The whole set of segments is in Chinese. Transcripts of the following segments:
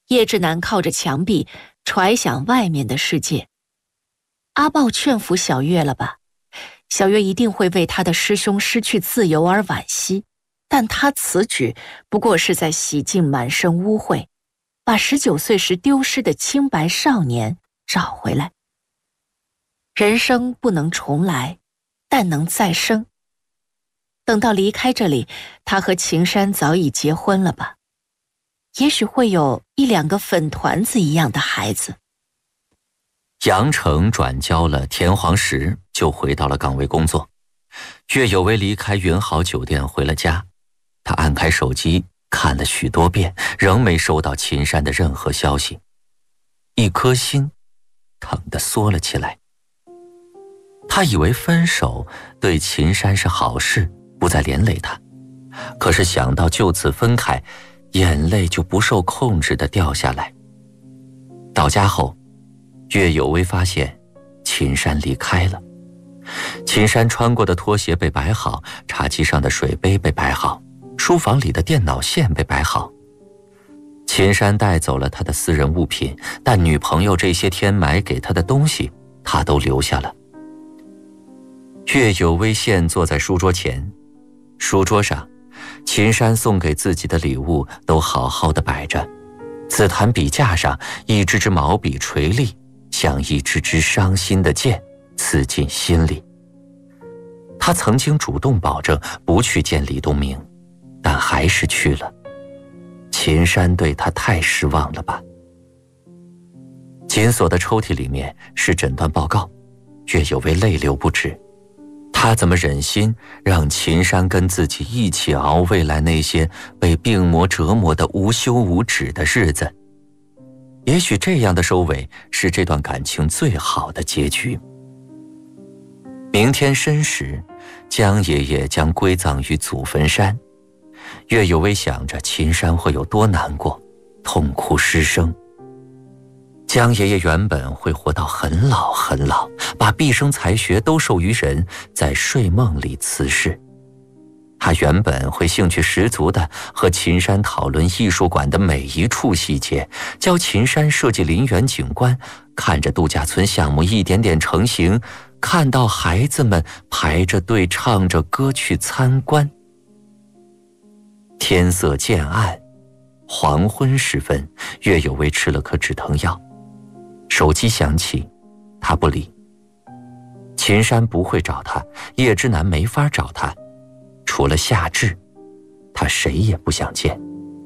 叶志南靠着墙壁揣想外面的世界。阿豹劝服小月了吧？小月一定会为他的师兄失去自由而惋惜，但他此举不过是在洗净满身污秽，把19岁时丢失的清白少年找回来。人生不能重来，但能再生。等到离开这里，他和秦山早已结婚了吧？也许会有1、2个粉团子一样的孩子。 杨成转交了田黄石，就回到了岗位工作。岳有为离开云豪酒店回了家，他按开手机看了许多遍，仍没收到秦山的任何消息，一颗心疼得缩了起来。他以为分手对秦山是好事，不再连累他，可是想到就此分开，眼泪就不受控制地掉下来。到家后，岳有为发现秦山离开了。秦山穿过的拖鞋被摆好，茶几上的水杯被摆好，书房里的电脑线被摆好。秦山带走了他的私人物品，但女朋友这些天买给他的东西他都留下了。岳有为现坐在书桌前，书桌上秦山送给自己的礼物都好好的摆着，紫檀笔架上一支支毛笔垂立，像一支支伤心的箭，刺进心里。他曾经主动保证不去见李东明，但还是去了。秦山对他太失望了吧？紧锁的抽屉里面是诊断报告，岳有为泪流不止。他怎么忍心让秦山跟自己一起熬未来那些被病魔折磨的无休无止的日子？也许这样的收尾是这段感情最好的结局。明天申时，江爷爷将归葬于祖坟山。岳有为想着秦山会有多难过，痛哭失声。江爷爷原本会活到很老很老，把毕生才学都授于人，在睡梦里辞世。他原本会兴趣十足地和秦山讨论艺术馆的每一处细节，教秦山设计林园景观，看着度假村项目一点点成型，看到孩子们排着队唱着歌去参观。天色渐暗，黄昏时分，岳有为吃了颗止疼药。手机响起，他不理。秦山不会找他，叶之南没法找他，除了夏至，他谁也不想见。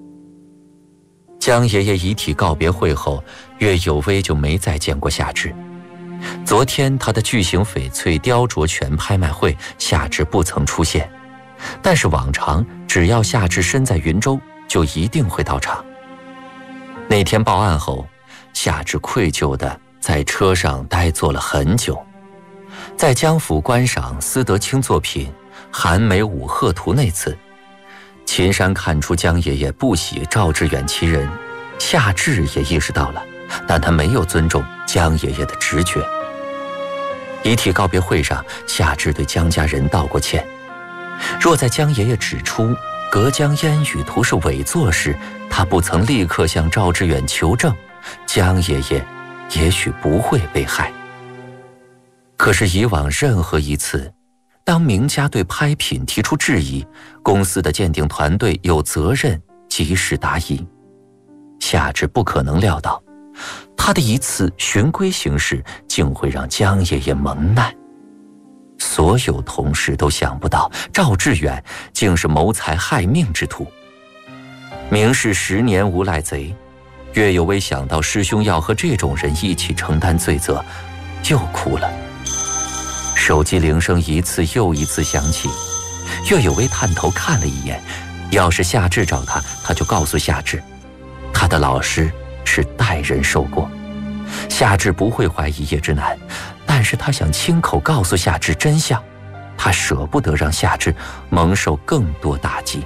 江爷爷遗体告别会后，岳有为就没再见过夏至。昨天他的巨型翡翠雕琢泉拍卖会，夏至不曾出现，但是往常只要夏至身在云州，就一定会到场。那天报案后，夏至愧疚地在车上呆坐了很久。在江府观赏司德清作品《韩美五鹤图》那次，秦山看出江爷爷不喜赵志远其人，夏至也意识到了，但他没有尊重江爷爷的直觉。遗体告别会上，夏至对江家人道过歉。若在江爷爷指出《隔江烟雨图》是伪作时，他不曾立刻向赵志远求证，江爷爷也许不会被害。可是以往任何一次，当名家对拍品提出质疑，公司的鉴定团队有责任及时答疑。夏至不可能料到，他的一次循规行事竟会让江爷爷蒙难。所有同事都想不到赵志远竟是谋财害命之徒。明是10年无赖贼，岳有为想到师兄要和这种人一起承担罪责，又哭了。手机铃声一次又一次响起，岳有为探头看了一眼，要是夏至找他，他就告诉夏至，他的老师是代人受过。夏至不会怀疑叶之南，但是他想亲口告诉夏至真相，他舍不得让夏至蒙受更多打击。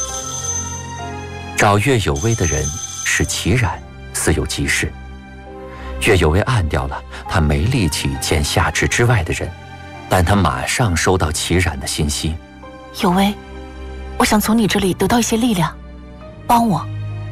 找岳有为的人是齐然，似有急事。岳有为暗掉了，他没力气见夏至之外的人，但他马上收到齐然的信息： 有为，我想从你这里得到一些力量，帮我。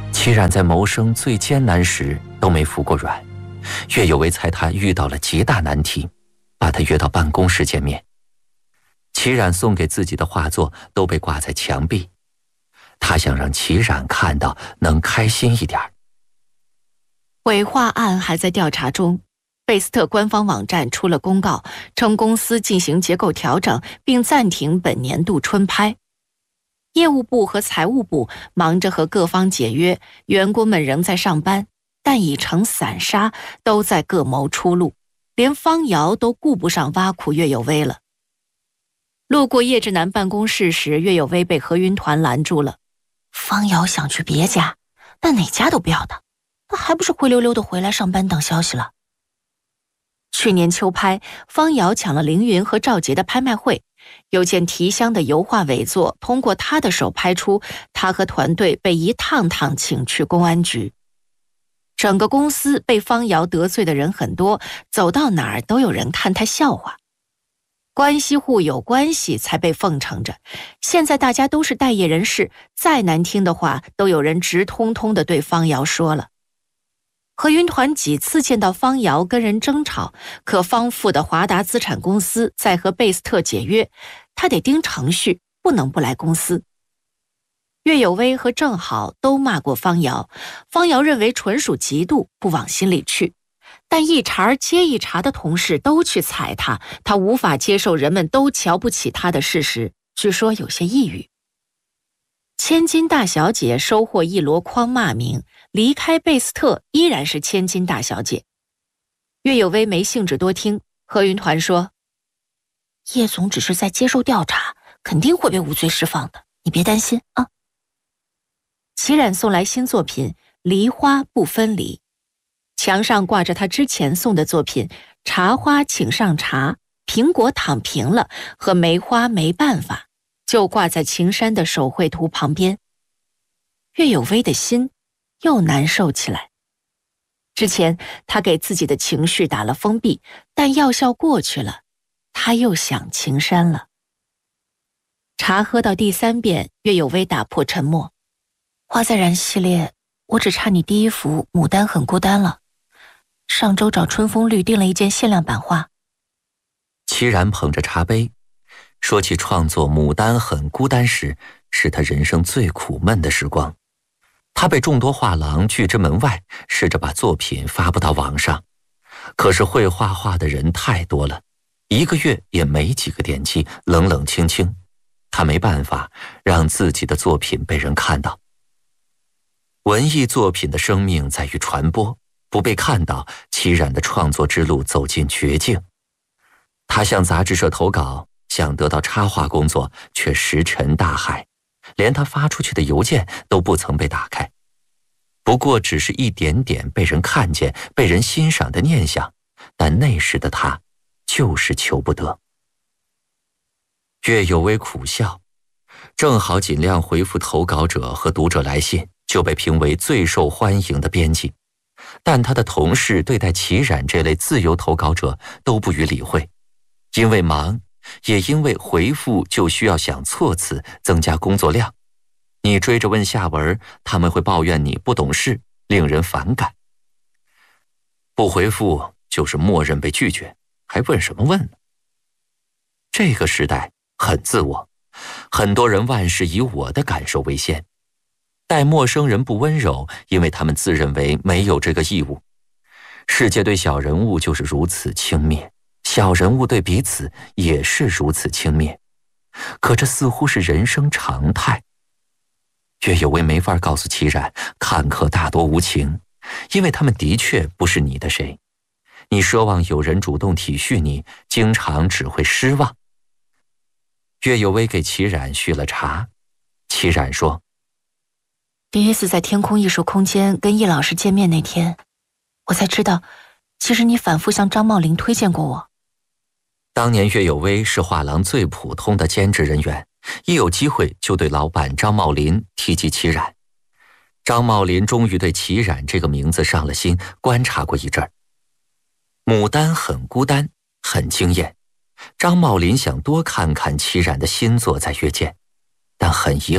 齐冉在谋生最艰难时都没服过软，岳有为猜他遇到了极大难题，把他约到办公室见面。齐冉送给自己的画作都被挂在墙壁，他想让齐冉看到能开心一点。 伪画案还在调查中，贝斯特官方网站出了公告，称公司进行结构调整，并暂停本年度春拍。业务部和财务部忙着和各方解约，员工们仍在上班，但已成散沙，都在各谋出路，连方瑶都顾不上挖苦岳有为了。路过叶志南办公室时，岳有为被何云团拦住了。方瑶想去别家，但哪家都不要他，他还不是灰溜溜的回来上班等消息了。去年秋拍，方瑶抢了凌云和赵杰的拍卖会，有件提香的油画伪作通过他的手拍出，他和团队被一趟趟请去公安局。整个公司被方瑶得罪的人很多，走到哪儿都有人看他笑话。关系户有关系才被奉承着，现在大家都是待业人士，再难听的话都有人直通通地对方瑶说了。何云团几次见到方瑶跟人争吵，可方富的华达资产公司在和贝斯特解约，他得盯程序，不能不来公司。岳有为和郑好都骂过方瑶，方瑶认为纯属嫉妒，不往心里去。但一茬接一茬的同事都去踩他，他无法接受人们都瞧不起他的事实，据说有些抑郁。千金大小姐收获一箩筐骂名，离开贝斯特依然是千金大小姐。岳有为没兴致多听，何云团说：“叶总只是在接受调查，肯定会被无罪释放的，你别担心啊。”齐冉送来新作品《梨花不分离》，墙上挂着他之前送的作品《茶花请上茶》《苹果躺平了》和《梅花没办法》，就挂在晴山的手绘图旁边。岳有为的心又难受起来。之前他给自己的情绪打了封闭，但药效过去了，他又想晴山了。茶喝到第3遍，岳有为打破沉默：“花在燃系列，我只差你第1幅《牡丹很孤单》了。上周找春风绿订了一件限量版画。” 齐冉捧着茶杯，说起创作《牡丹很孤单》时，是他人生最苦闷的时光。他被众多画廊拒之门外，试着把作品发布到网上，可是会画画的人太多了，1个月也没几个点击，冷冷清清。他没办法让自己的作品被人看到。文艺作品的生命在于传播，不被看到，齐冉的创作之路走进绝境。他向杂志社投稿，想得到插画工作，却石沉大海，连他发出去的邮件都不曾被打开。不过只是一点点被人看见、被人欣赏的念想，但那时的他就是求不得。岳有为苦笑，正好尽量回复投稿者和读者来信，就被评为最受欢迎的编辑。但他的同事对待齐冉这类自由投稿者都不予理会，因为忙，也因为回复就需要想措辞，增加工作量。你追着问下文，他们会抱怨你不懂事，令人反感。不回复就是默认被拒绝，还问什么问呢？这个时代很自我，很多人万事以我的感受为先，待陌生人不温柔，因为他们自认为没有这个义务。世界对小人物就是如此轻蔑，小人物对彼此也是如此轻蔑，可这似乎是人生常态。岳有为没法告诉齐冉，看客大多无情，因为他们的确不是你的谁。你奢望有人主动体恤你，经常只会失望。岳有为给齐冉续了茶，齐冉说：“ 第一次在天空艺术空间跟叶老师见面那天，我才知道，其实你反复向张茂林推荐过我。” 当年岳有为是画廊最普通的兼职人员，一有机会就对老板张茂林提及齐冉。张茂林终于对齐冉这个名字上了心，观察过一阵儿。牡丹很孤单，很惊艳。张茂林想多看看齐冉的新作再约见，但很遗憾，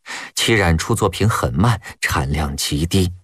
其染出作品很慢，产量极低。